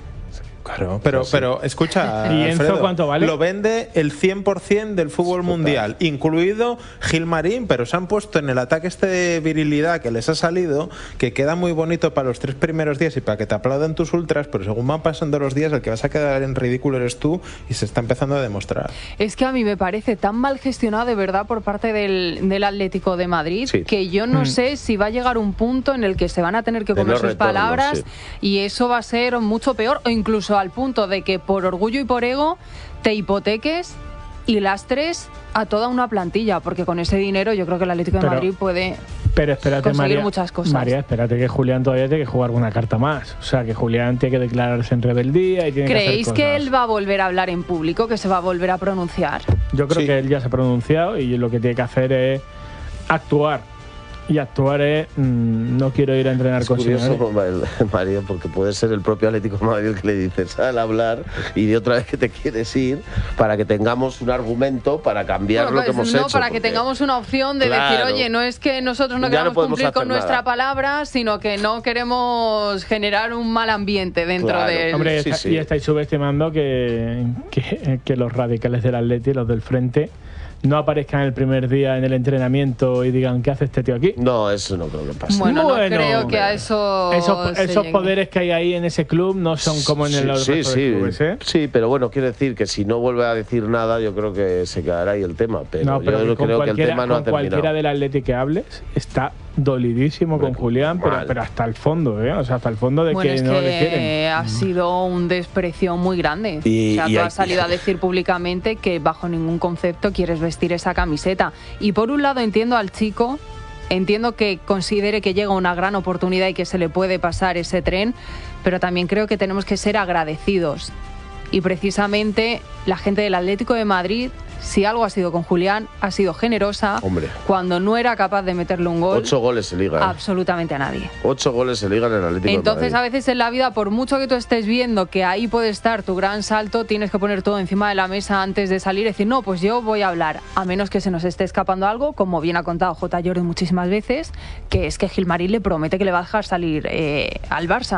Speaker 5: Claro, pero,
Speaker 4: Sí, sí.
Speaker 5: pero escucha,
Speaker 3: ¿Y Enzo
Speaker 5: Alfredo,
Speaker 3: cuánto vale?
Speaker 5: lo vende el cien por ciento del fútbol
Speaker 4: Total.
Speaker 5: mundial, incluido Gilmarín, pero se han puesto en el ataque este de virilidad que les ha salido, que queda muy bonito para los tres primeros días y para que te aplaudan tus ultras, pero según van pasando los días, el que vas a quedar en ridículo eres tú y se está empezando a demostrar.
Speaker 2: Es que a mí me parece tan mal gestionado de verdad por parte del, del Atlético de Madrid
Speaker 4: Sí.
Speaker 2: que yo no
Speaker 3: Mm.
Speaker 2: sé si va a llegar un punto en el que se van a tener que
Speaker 4: De
Speaker 2: comer
Speaker 4: no
Speaker 2: sus
Speaker 4: retorno,
Speaker 2: palabras
Speaker 4: sí.
Speaker 2: y eso va a ser mucho peor o incluso al punto de que por orgullo y por ego te hipoteques y lastres a toda una plantilla, porque con ese dinero yo creo que el Atlético de
Speaker 3: Pero-
Speaker 2: Madrid puede...
Speaker 3: Pero espérate,
Speaker 2: conseguir
Speaker 3: María.
Speaker 2: muchas cosas.
Speaker 3: María, espérate que Julián todavía tiene que jugar una carta más. O sea, que Julián tiene que declararse en rebeldía y tiene que
Speaker 2: ¿Creéis
Speaker 3: hacer
Speaker 2: que
Speaker 3: cosas.
Speaker 2: él va a volver a hablar en público, que se va a volver a pronunciar?
Speaker 3: Yo creo
Speaker 5: Sí.
Speaker 3: que él ya se ha pronunciado y lo que tiene que hacer es actuar. Y actuar es, mm, no quiero ir a entrenar
Speaker 4: Es
Speaker 3: con
Speaker 4: curioso,
Speaker 3: Simeone.
Speaker 4: Mario, porque puede ser el propio Atlético de Madrid el que le dice sal a hablar y de otra vez que te quieres ir para que tengamos un argumento para cambiar
Speaker 2: Bueno,
Speaker 4: lo que
Speaker 2: pues
Speaker 4: hemos
Speaker 2: no,
Speaker 4: hecho.
Speaker 2: para que
Speaker 4: porque-
Speaker 2: tengamos una opción de
Speaker 4: Claro.
Speaker 2: decir, oye, no es que nosotros no
Speaker 4: Ya no
Speaker 2: queramos
Speaker 4: podemos
Speaker 2: cumplir con
Speaker 4: hacer
Speaker 2: nuestra
Speaker 4: nada.
Speaker 2: palabra, sino que no queremos generar un mal ambiente dentro
Speaker 4: Claro.
Speaker 2: del...
Speaker 3: Hombre,
Speaker 4: Sí,
Speaker 3: está-
Speaker 4: sí.
Speaker 3: y estáis subestimando que, que, que los radicales del Atleti, los del frente, no aparezcan el primer día en el entrenamiento y digan, ¿qué hace este tío aquí?
Speaker 4: No, eso no creo que pase.
Speaker 2: Bueno, no
Speaker 3: Bueno,
Speaker 2: creo que a eso
Speaker 3: Esos,
Speaker 2: se
Speaker 3: esos
Speaker 2: llegue.
Speaker 3: poderes que hay ahí en ese club no son como en el
Speaker 4: sí,
Speaker 3: resto
Speaker 4: sí,
Speaker 3: de clubes, ¿eh?
Speaker 4: sí, pero bueno, quiero decir que si no vuelve a decir nada, yo creo que se quedará ahí el tema. Pero,
Speaker 3: No, pero
Speaker 4: yo
Speaker 3: que con
Speaker 4: creo que el
Speaker 3: cualquiera,
Speaker 4: tema no ha
Speaker 3: con cualquiera
Speaker 4: terminado.
Speaker 3: del Atleti que hables está dolidísimo con
Speaker 4: Hombre,
Speaker 3: Julián, pero,
Speaker 4: mal.
Speaker 3: pero hasta el fondo, ¿eh? O sea, hasta el fondo de
Speaker 2: Bueno,
Speaker 3: que
Speaker 2: es
Speaker 3: no le
Speaker 2: que
Speaker 3: quieren.
Speaker 2: ha sido un desprecio muy grande.
Speaker 4: Y-
Speaker 2: o sea,
Speaker 4: y
Speaker 2: tú
Speaker 4: hay-
Speaker 2: has salido a decir públicamente que bajo ningún concepto quieres vestir esa camiseta. Y por un lado entiendo al chico, entiendo que considere que llega una gran oportunidad y que se le puede pasar ese tren, pero también creo que tenemos que ser agradecidos. Y precisamente la gente del Atlético de Madrid, si algo ha sido con Julián, ha sido generosa
Speaker 4: Hombre.
Speaker 2: cuando no era capaz de meterle un gol
Speaker 4: Ocho goles se ligan.
Speaker 2: absolutamente a nadie.
Speaker 4: Ocho goles se ligan en el Atlético
Speaker 2: Entonces,
Speaker 4: de
Speaker 2: a
Speaker 4: Madrid.
Speaker 2: veces en la vida, por mucho que tú estés viendo que ahí puede estar tu gran salto, tienes que poner todo encima de la mesa antes de salir y decir, no, pues yo voy a hablar, a menos que se nos esté escapando algo, como bien ha contado J. Jordi muchísimas veces, que es que Gilmarín le promete que le va a dejar salir eh, al Barça.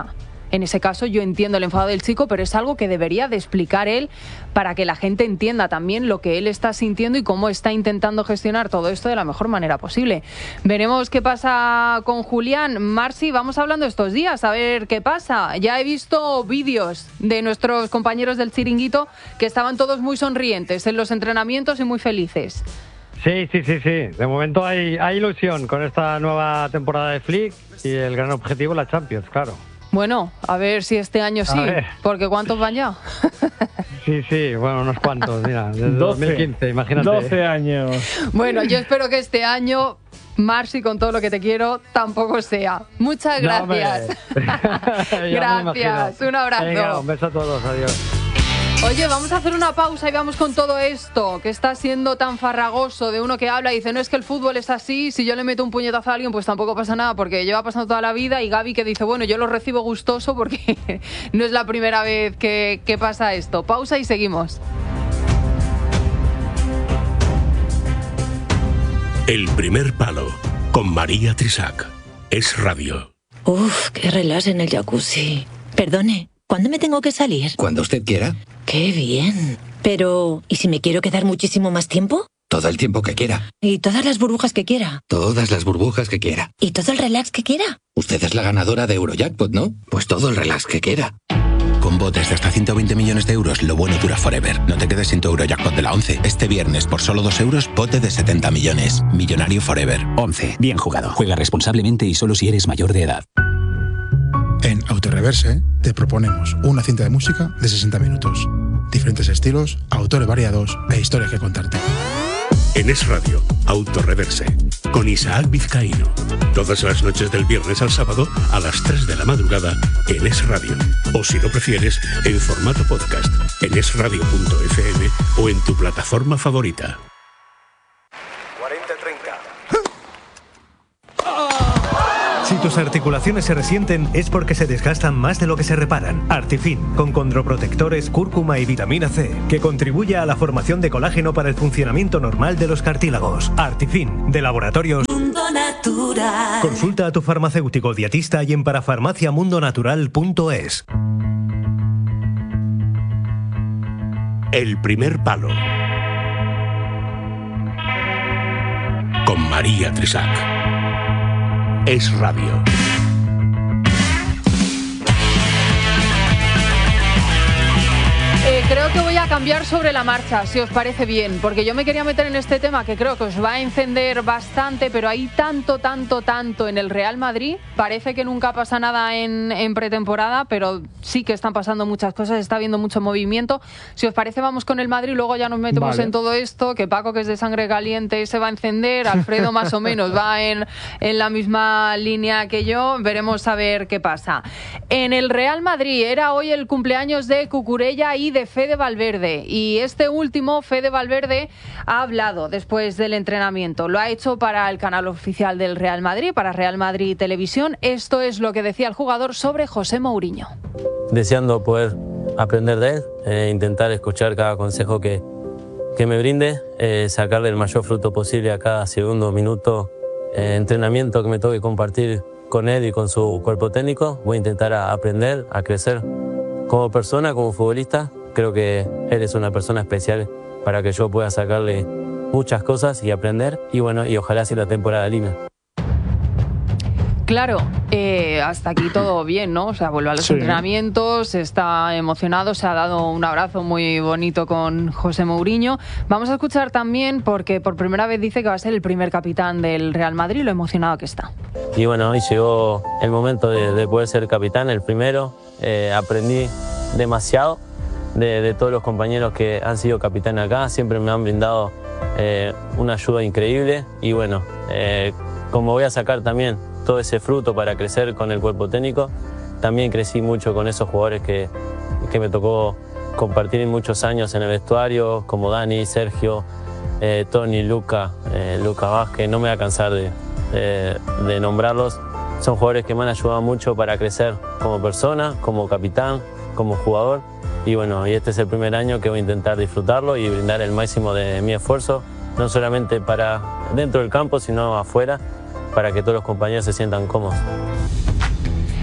Speaker 2: En ese caso yo entiendo el enfado del chico, pero es algo que debería de explicar él para que la gente entienda también lo que él está sintiendo y cómo está intentando gestionar todo esto de la mejor manera posible. Veremos qué pasa con Julián. Marci, vamos hablando estos días a ver qué pasa. Ya he visto vídeos de nuestros compañeros del Chiringuito que estaban todos muy sonrientes en los entrenamientos y muy felices.
Speaker 6: Sí, sí, sí, sí. De momento hay, hay ilusión con esta nueva temporada de Flick y el gran objetivo, la Champions, claro.
Speaker 2: Bueno, a ver si este año sí, porque ¿cuántos van ya?
Speaker 6: Sí, sí, bueno, unos cuantos, mira, desde dos mil quince, imagínate.
Speaker 3: doce años.
Speaker 2: Bueno, yo espero que este año, Marci, con todo lo que te quiero, tampoco sea. Muchas gracias.
Speaker 6: No,
Speaker 2: gracias, un abrazo.
Speaker 6: Venga, un beso a todos, adiós.
Speaker 2: Oye, vamos a hacer una pausa y vamos con todo esto que está siendo tan farragoso de uno que habla y dice, no es que el fútbol es así, si yo le meto un puñetazo a alguien pues tampoco pasa nada porque lleva pasando toda la vida, y Gaby que dice, bueno, yo lo recibo gustoso porque no es la primera vez que, que pasa esto. Pausa y seguimos.
Speaker 7: El primer palo con María Trisac. Es radio.
Speaker 8: Uf, qué relax en el jacuzzi. Perdone, ¿cuándo me tengo que salir?
Speaker 9: Cuando usted quiera.
Speaker 8: ¡Qué bien! Pero, ¿y si me quiero quedar muchísimo más tiempo?
Speaker 9: Todo el tiempo que quiera.
Speaker 8: ¿Y todas las burbujas que quiera?
Speaker 9: Todas las burbujas que quiera.
Speaker 8: ¿Y todo el relax que quiera?
Speaker 9: Usted es la ganadora de Eurojackpot, ¿no? Pues todo el relax que quiera. Con botes de hasta ciento veinte millones de euros, lo bueno dura forever. No te quedes sin tu Eurojackpot de la once. Este viernes, por solo dos euros, bote de setenta millones. Millonario forever.
Speaker 10: once. Bien jugado. Juega responsablemente y solo si eres mayor de edad.
Speaker 11: En Autoreverse te proponemos una cinta de música de sesenta minutos. Diferentes estilos, autores variados e historias que contarte.
Speaker 7: En Es Radio, Autoreverse, con Isaac Vizcaíno. Todas las noches del viernes al sábado a las tres de la madrugada en Es Radio. O si lo prefieres, en formato podcast, en es radio punto efe eme o en tu plataforma favorita.
Speaker 12: cuarenta treinta. Si tus articulaciones se resienten es porque se desgastan más de lo que se reparan. Artifin, con condroprotectores, cúrcuma y vitamina C, que contribuye a la formación de colágeno para el funcionamiento normal de los cartílagos. Artifin, de Laboratorios Mundo Natural. Consulta a tu farmacéutico dietista y en parafarmacia mundo natural punto es.
Speaker 7: El primer palo. Con María Trisac. Es radio.
Speaker 2: Eh, creo que voy a cambiar sobre la marcha, si os parece bien, porque yo me quería meter en este tema que creo que os va a encender bastante, pero hay tanto, tanto, tanto en el Real Madrid. Parece que nunca pasa nada en, en pretemporada, pero sí que están pasando muchas cosas, está habiendo mucho movimiento. Si os parece, vamos con el Madrid, luego ya nos metemos vale. en todo esto, que Paco, que es de sangre caliente, se va a encender, Alfredo más o menos va en, en la misma línea que yo, veremos a ver qué pasa. En el Real Madrid era hoy el cumpleaños de Cucurella y de Fede Valverde, y este último, Fede Valverde, ha hablado después del entrenamiento. Lo ha hecho para el canal oficial del Real Madrid, para Real Madrid Televisión. Esto es lo que decía el jugador sobre José Mourinho.
Speaker 13: Deseando poder aprender de él, eh, intentar escuchar cada consejo que, que me brinde, eh, sacarle el mayor fruto posible a cada segundo, minuto, eh, entrenamiento que me toque compartir con él y con su cuerpo técnico. Voy a intentar a aprender, a crecer como persona, como futbolista. Creo que él es una persona especial para que yo pueda sacarle muchas cosas y aprender, y bueno, y ojalá sea la temporada linda.
Speaker 2: Claro, eh, hasta aquí todo bien, ¿no? O sea, vuelve a los sí. entrenamientos, está emocionado, se ha dado un abrazo muy bonito con José Mourinho. Vamos a escuchar también, porque por primera vez dice que va a ser el primer capitán del Real Madrid, lo emocionado que está.
Speaker 13: Y bueno, hoy llegó el momento de, de poder ser capitán, el primero. Eh, aprendí demasiado de, de todos los compañeros que han sido capitanes acá, siempre me han brindado eh, una ayuda increíble, y bueno, eh, como voy a sacar también todo ese fruto para crecer con el cuerpo técnico, también crecí mucho con esos jugadores que, que me tocó compartir muchos años en el vestuario, como Dani, Sergio, eh, Tony, Luca, eh, Luca Vázquez. No me voy a cansar de, de, de nombrarlos. Son jugadores que me han ayudado mucho para crecer como persona, como capitán, como jugador. Y bueno, y este es el primer año que voy a intentar disfrutarlo y brindar el máximo de mi esfuerzo, no solamente para dentro del campo, sino afuera, para que todos los compañeros se sientan cómodos.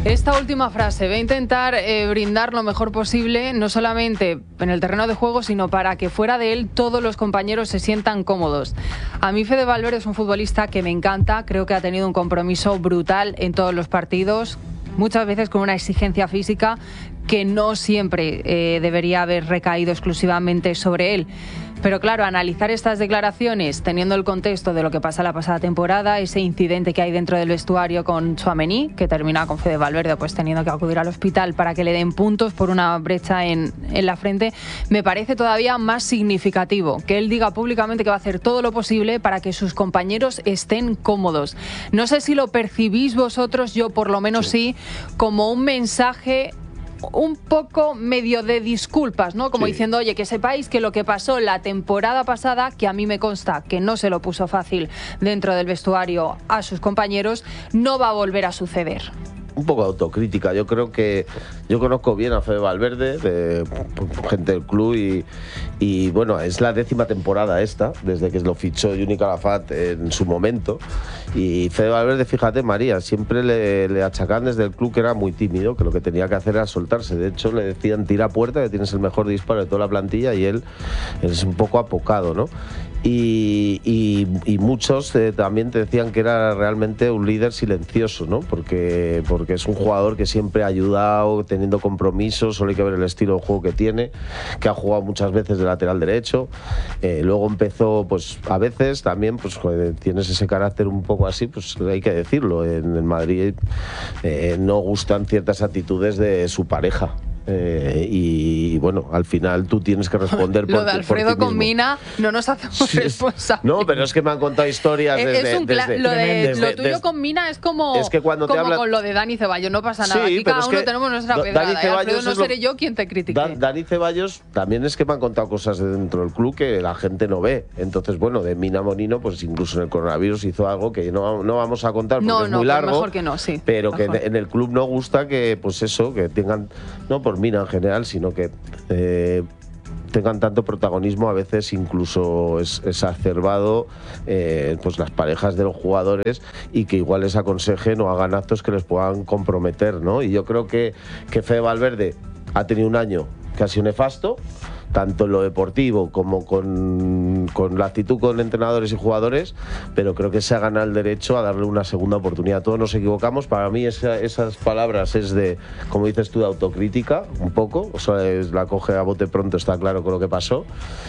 Speaker 2: Esta última frase, voy a intentar eh, brindar lo mejor posible, no solamente en el terreno de juego, sino para que fuera de él todos los compañeros se sientan cómodos. A mí Fede Valverde es un futbolista que me encanta, creo que ha tenido un compromiso brutal en todos los partidos, muchas veces con una exigencia física que no siempre eh, debería haber recaído exclusivamente sobre él. Pero claro, analizar estas declaraciones teniendo el contexto de lo que pasa la pasada temporada, ese incidente que hay dentro del vestuario con Tchouaméni, que termina con Fede Valverde pues teniendo que acudir al hospital para que le den puntos por una brecha en, en la frente, me parece todavía más significativo que él diga públicamente que va a hacer todo lo posible para que sus compañeros estén cómodos. No sé si lo percibís vosotros, yo por lo menos sí, como un mensaje un poco medio de disculpas, ¿no? Como sí. diciendo, oye, que sepáis que lo que pasó la temporada pasada, que a mí me consta que no se lo puso fácil dentro del vestuario a sus compañeros, no va a volver a suceder.
Speaker 4: Un poco de autocrítica. Yo creo que yo conozco bien a Fede Valverde, de gente del club, y, y bueno, es la décima temporada esta, desde que lo fichó Juni Calafat en su momento. Y Fede Valverde, fíjate, María, siempre le, le achacan desde el club que era muy tímido, que lo que tenía que hacer era soltarse. De hecho, le decían, tira a puerta, que tienes el mejor disparo de toda la plantilla, y él, él es un poco apocado, ¿no? Y, y, y muchos eh, también te decían que era realmente un líder silencioso, ¿no? Porque, porque es un jugador que siempre ha ayudado, teniendo compromisos, solo hay que ver el estilo de juego que tiene, que ha jugado muchas veces de lateral derecho, eh, luego empezó, pues a veces también, pues joder, tienes ese carácter un poco así, pues hay que decirlo, en el Madrid eh, no gustan ciertas actitudes de su pareja. Eh, y bueno, al final tú tienes que responder por,
Speaker 2: lo de Alfredo con Mina no nos hacemos sí, responsables.
Speaker 4: No, pero es que me han contado historias desde,
Speaker 2: es un
Speaker 4: desde,
Speaker 2: lo, de,
Speaker 4: desde,
Speaker 2: lo tuyo
Speaker 4: desde,
Speaker 2: con Mina es como,
Speaker 4: es que cuando
Speaker 2: como
Speaker 4: te habla...
Speaker 2: con lo de Dani Ceballos, no pasa nada.
Speaker 4: Sí,
Speaker 2: aquí cada
Speaker 4: es
Speaker 2: uno
Speaker 4: que
Speaker 2: tenemos nuestra
Speaker 4: Da,
Speaker 2: pedrada.
Speaker 4: Dani Ceballos
Speaker 2: Alfredo, no
Speaker 4: lo...
Speaker 2: seré yo quien te critique.
Speaker 4: Da, Dani Ceballos también es que me han contado cosas de dentro del club que la gente no ve. Entonces, bueno, de Mina Monino, pues incluso en el coronavirus hizo algo que no, no vamos a contar porque
Speaker 2: no,
Speaker 4: es
Speaker 2: no,
Speaker 4: muy largo.
Speaker 2: Mejor que no, sí.
Speaker 4: Pero
Speaker 2: mejor.
Speaker 4: que en el club no gusta que, pues eso, que tengan, no por Mina en general, sino que Eh, tengan tanto protagonismo, a veces incluso es exacerbado, eh, pues las parejas de los jugadores, y que igual les aconsejen o hagan actos que les puedan comprometer, ¿no? Y yo creo que, que Fede Valverde ha tenido un año que ha sido nefasto, tanto en lo deportivo como con, con la actitud con entrenadores y jugadores, pero creo que se ha ganado el derecho a darle una segunda oportunidad. Todos nos equivocamos. Para mí esa, esas palabras es de, como dices tú, de autocrítica, un poco, o sea, es, la coge a bote pronto, está claro con lo que pasó,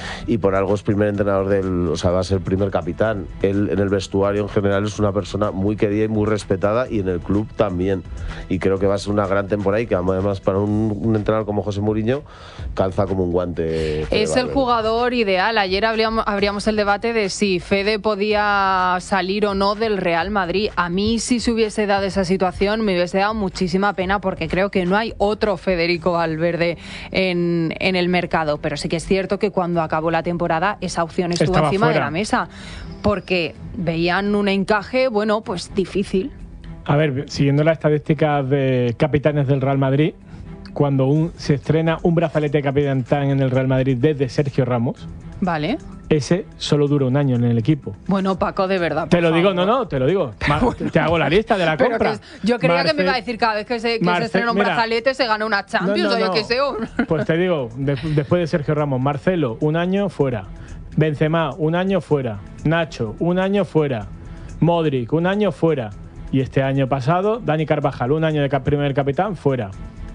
Speaker 4: y por algo es primer entrenador del, o sea, va a ser primer capitán. Él en el vestuario en general es una persona muy querida y muy respetada, y en el club también, y creo que va a ser una gran temporada, y que además para un, un entrenador como José Mourinho calza como un guante.
Speaker 2: Es el jugador ideal. Ayer abríamos, abríamos el debate de si Fede podía salir o no del Real Madrid. A mí, si se hubiese dado esa situación, me hubiese dado muchísima pena, porque creo que no hay otro Federico Valverde en, en el mercado. Pero sí que es cierto que cuando acabó la temporada esa opción estuvo Estaba encima fuera. de la mesa, porque veían un encaje, bueno, pues difícil.
Speaker 3: A ver, siguiendo las estadísticas de capitanes del Real Madrid, cuando un, se estrena un brazalete de capitán en el Real Madrid desde Sergio Ramos,
Speaker 2: vale,
Speaker 3: ese solo dura un año en el equipo.
Speaker 2: Bueno, Paco, de verdad.
Speaker 3: Te lo
Speaker 2: favor.
Speaker 3: digo, no, no, te lo digo. Ma bueno. Te hago la lista de la
Speaker 2: Pero
Speaker 3: compra.
Speaker 2: Es, yo creía
Speaker 3: Marce,
Speaker 2: que me iba a decir cada vez que se, que
Speaker 3: Marce,
Speaker 2: se estrena un
Speaker 3: mira,
Speaker 2: brazalete se gana una Champions,
Speaker 3: no, no,
Speaker 2: o yo
Speaker 3: no.
Speaker 2: qué sé.
Speaker 3: Pues te digo, de, después de Sergio Ramos, Marcelo, un año fuera. Benzema, un año fuera. Nacho, un año fuera. Modric, un año fuera. Y este año pasado, Dani Carvajal, un año de primer capitán, fuera.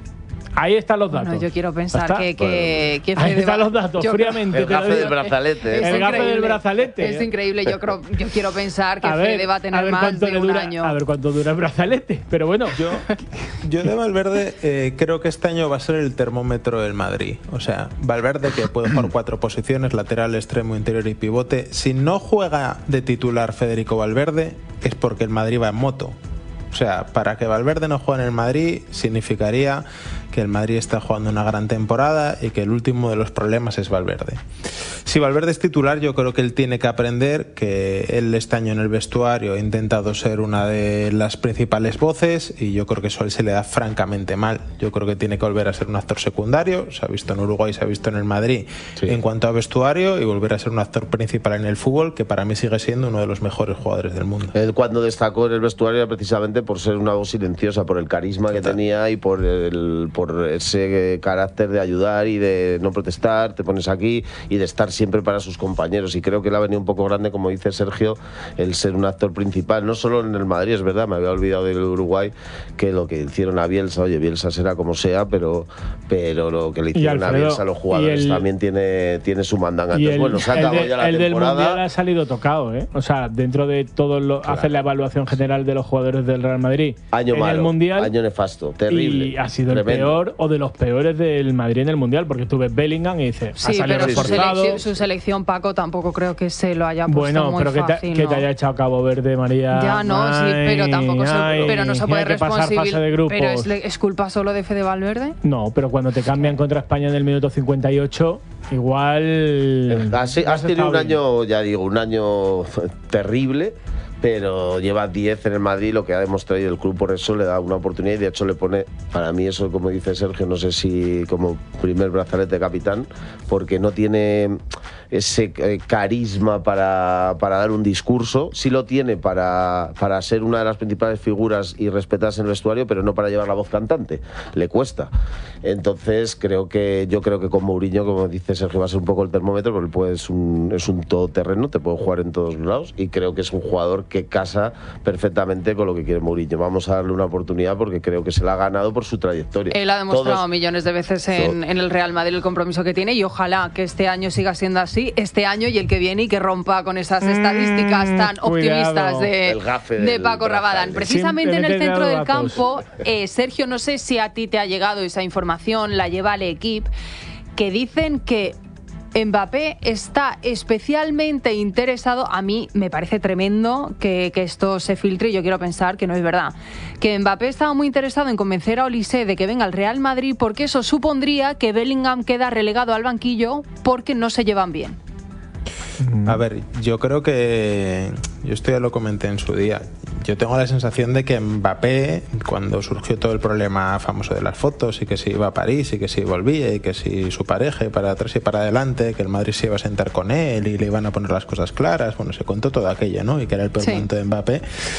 Speaker 3: Ahí están los datos.
Speaker 2: Bueno, yo quiero pensar
Speaker 3: ¿Está?
Speaker 2: que, que, que
Speaker 3: Ahí están los datos,
Speaker 2: yo
Speaker 3: fríamente.
Speaker 4: El gafe del brazalete.
Speaker 2: Es
Speaker 3: el gafe del brazalete.
Speaker 2: Es increíble. Yo creo, yo quiero pensar que
Speaker 3: a ver,
Speaker 2: Fede va a tener
Speaker 3: a ver
Speaker 2: más de un
Speaker 3: dura,
Speaker 2: año.
Speaker 3: A ver cuánto dura el brazalete. Pero bueno,
Speaker 5: yo, yo de Valverde eh, creo que este año va a ser el termómetro del Madrid. O sea, Valverde, que puede jugar cuatro posiciones, lateral, extremo, interior y pivote. Si no juega de titular Federico Valverde, es porque el Madrid va en moto. O sea, para que Valverde no juegue en el Madrid significaría que el Madrid está jugando una gran temporada y que el último de los problemas es Valverde. Si Valverde es titular, yo creo que él tiene que aprender que él este año en el vestuario ha intentado ser una de las principales voces y yo creo que eso a él se le da francamente mal. Yo creo que tiene que volver a ser un actor secundario, se ha visto en Uruguay, se ha visto en el Madrid, sí, en cuanto a vestuario, y volver a ser un actor principal en el fútbol, que para mí sigue siendo uno de los mejores jugadores del mundo.
Speaker 4: Él cuando destacó en el vestuario era precisamente por ser una voz silenciosa, por el carisma Total. que tenía y por, el, por ese carácter de ayudar y de no protestar, te pones aquí, y de estar siempre para sus compañeros, y creo que le ha venido un poco grande, como dice Sergio, el ser un actor principal, no solo en el Madrid, es verdad, me había olvidado del Uruguay, que lo que hicieron a Bielsa, oye, Bielsa será como sea, pero, pero lo que le hicieron Alfredo, a Bielsa a los jugadores el, también tiene, tiene su mandanga. Entonces, el, bueno, se ha acabado de, ya la
Speaker 3: el
Speaker 4: temporada.
Speaker 3: El del Mundial ha salido tocado, ¿eh? O sea, dentro de todo lo, claro. hacer la evaluación general de los jugadores del Real Madrid.
Speaker 4: Año
Speaker 3: en
Speaker 4: malo,
Speaker 3: el Mundial,
Speaker 4: año nefasto, terrible.
Speaker 3: Y ha sido
Speaker 4: tremendo.
Speaker 3: el peor o de los peores del Madrid en el Mundial, porque tú ves Bellingham y dices,
Speaker 2: sí,
Speaker 3: ha salido
Speaker 2: pero
Speaker 3: reforzado.
Speaker 2: Su selección, su selección, Paco, tampoco creo que se lo haya puesto
Speaker 3: bueno,
Speaker 2: muy
Speaker 3: pero
Speaker 2: fácil.
Speaker 3: Que te, ¿no? que te haya echado Cabo Verde, María.
Speaker 2: Ya no, ay, sí, pero tampoco se, ay, pero no se puede responsabilizar. ¿Pero es, es culpa solo de Fede Valverde?
Speaker 3: No, pero cuando te cambian contra España en el minuto cincuenta y ocho, igual.
Speaker 4: Has, has tenido un año, ya digo, un año terrible, pero lleva diez en el Madrid, lo que ha demostrado, y el club por eso le da una oportunidad, y de hecho le pone, para mí eso, como dice Sergio, no sé si como primer brazalete de capitán, porque no tiene ese eh, carisma para, para dar un discurso, sí lo tiene para, para ser una de las principales figuras y respetarse en el vestuario, pero no para llevar la voz cantante, le cuesta. Entonces creo que yo creo que con Mourinho, como dice Sergio, va a ser un poco el termómetro, porque pues, es un, es un todoterreno, te puede jugar en todos lados, y creo que es un jugador que casa perfectamente con lo que quiere Mourinho. Vamos a darle una oportunidad porque creo que se la ha ganado por su trayectoria.
Speaker 2: Él ha demostrado
Speaker 4: Todos,
Speaker 2: millones de veces en, en el Real Madrid el compromiso que tiene, y ojalá que este año siga siendo así, este año y el que viene, y que rompa con esas estadísticas mm, tan optimistas de, de Paco Rabanne. Precisamente en el centro del campo, eh, Sergio, no sé si a ti te ha llegado esa información, la lleva el equipo, que dicen que Mbappé está especialmente interesado. A mí me parece tremendo que, que esto se filtre, y yo quiero pensar que no es verdad. Que Mbappé estaba muy interesado en convencer a Olise de que venga al Real Madrid, porque eso supondría que Bellingham queda relegado al banquillo porque no se llevan bien.
Speaker 5: A ver, yo creo que, yo esto ya lo comenté en su día, yo tengo la sensación de que Mbappé, cuando surgió todo el problema famoso de las fotos, y que si iba a París, y que si volvía, y que si su pareja, y para atrás y para adelante, que el Madrid se iba a sentar con él y le iban a poner las cosas claras, bueno, se contó todo aquello, ¿no? Y que era el peor momento sí. de Mbappé.